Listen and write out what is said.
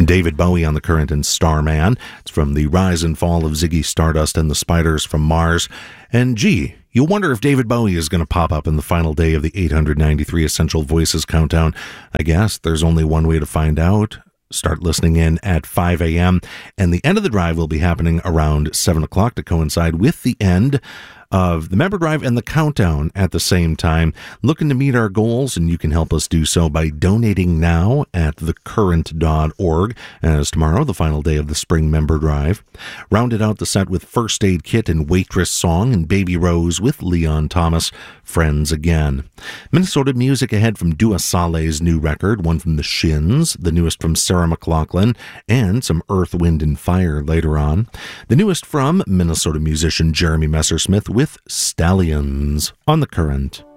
David Bowie on the Current and Starman. It's from the Rise and Fall of Ziggy Stardust and the Spiders from Mars. And gee, you'll wonder if David Bowie is going to pop up in the final day of the 893 Essential Voices Countdown. I guess there's only one way to find out. Start listening in at 5 a.m. And the end of the drive will be happening around 7 o'clock to coincide with the end of the member drive and the countdown at the same time. Looking to meet our goals, and you can help us do so by donating now at thecurrent.org, as tomorrow, the final day of the spring member drive. Rounded out the set with First Aid Kit and Waitress Song and Baby Rose with Leon Thomas, Friends Again. Minnesota music ahead from Dua Saleh's new record, one from the Shins, the newest from Sarah McLachlan, and some Earth, Wind, and Fire later on. The newest from Minnesota musician Jeremy Messersmith with Stallions on the Current.